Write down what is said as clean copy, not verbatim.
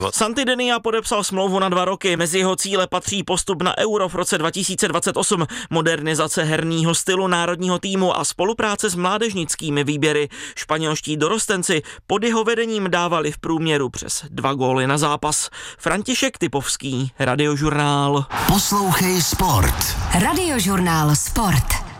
Santidenia podepsal smlouvu na 2 roky. Mezi jeho cíle patří postup na Euro v roce 2028, modernizace herního stylu národního týmu a spolupráce s mládežnickými výběry. Španělští dorostenci pod jeho vedením dávali v průměru přes 2 góly na zápas. František Typovský, Radiožurnál. Poslouchej Sport. Radiožurnál Sport.